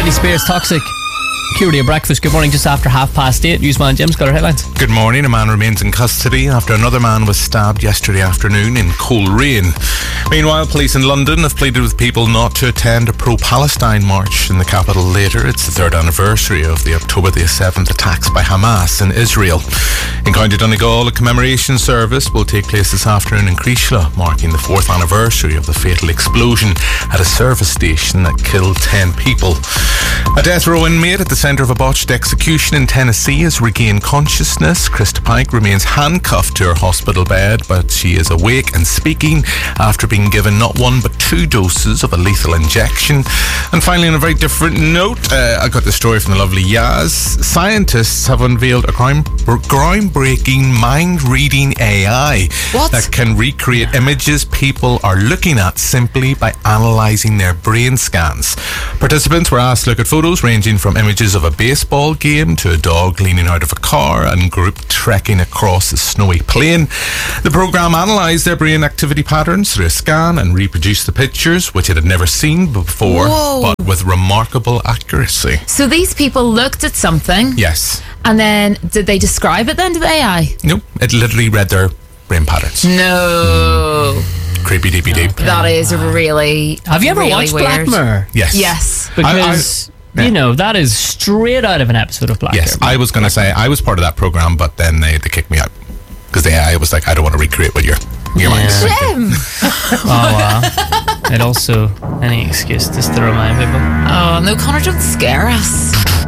Britney Spears, Toxic. QRadio Breakfast. Good morning, just after 8:30. Newsman Jim's got our headlines. Good morning. A man remains in custody after another man was stabbed yesterday afternoon in Coleraine. Meanwhile, police in London have pleaded with people not to attend a pro-Palestine march in the capital later. It's the 3rd anniversary of the October the 7th attacks by Hamas in Israel. In County Donegal, a commemoration service will take place this afternoon in Creeshla, marking the 4th anniversary of the fatal explosion at a service station that killed 10 people. A death row inmate at the centre of a botched execution in Tennessee has regained consciousness. Krista Pike remains handcuffed to her hospital bed, but she is awake and speaking after being given not one but 2 doses of a lethal injection. And finally, on a very different note, I got the story from the lovely Yaz. Scientists have unveiled a groundbreaking mind-reading AI that can recreate images people are looking at simply by analysing their brain scans. Participants were asked to look at photos ranging from images of a baseball game to a dog leaning out of a car and group trekking across a snowy plain. The programme analysed their brain activity patterns through a scan and reproduced the pictures, which it had never seen before, but with remarkable accuracy. So these people looked at something. Yes. And then, did they describe it then to the AI? Nope. It literally read their brain patterns. No. Creepy deepy deep. That is really Have you ever watched weird. Black Mirror? Yes. Yes. Because, you know, that is straight out of an episode of Black Mirror. Yes, I was going to say, I was part of that programme, but then they kicked me out. Because the AI was like, I don't want to recreate what your mind's thinking. Jim! It also, any excuse just to remind people. Oh, no, Connor, don't scare us.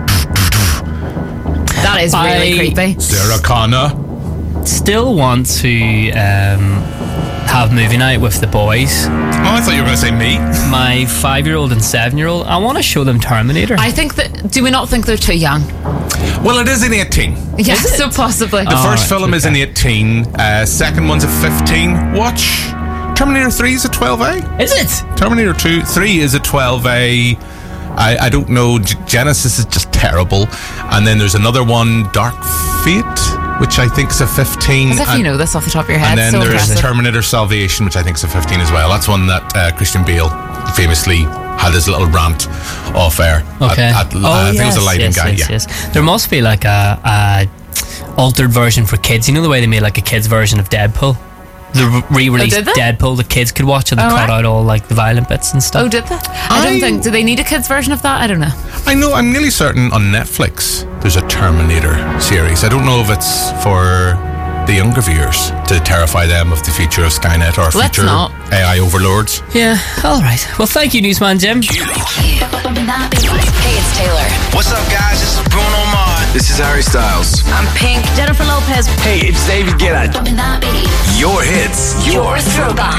That is really creepy. Sarah Connor. Still want to have movie night with the boys. Oh, I thought you were going to say me. My 5-year-old and 7-year-old. I want to show them Terminator. I think that, do we not think they're too young? Well, it is in 18. Yes, so possibly. The first film is in 18. Second one's at 15. Watch Terminator 3 is a 12A. Is it? Terminator 3 is a 12A. I don't know. Genesis is just terrible. And then there's another one, Dark Fate, which I think is a 15. As if you know this off the top of your head. And then so there's impressive. Terminator Salvation, which I think is a 15 as well. That's one that Christian Bale famously had his little rant off air. Okay. I think it was a lighting guy. Yes. There must be like a altered version for kids. You know the way they made like a kids version of Deadpool? The re-released Deadpool the kids could watch, and they cut out all like the violent bits and stuff. Oh, did they? I don't think. Do they need a kids version of that? I don't know. I know. I'm nearly certain on Netflix there's a Terminator series. I don't know if it's for the younger viewers to terrify them of the future of Skynet or future AI overlords. Yeah. All right. Well, thank you, Newsman Jim. Hey, it's Taylor. What's up, guys? This is Bruno Mars. This is Harry Styles. I'm Pink. Jennifer Lopez. Hey, it's David Guetta. Your hits, your throwback.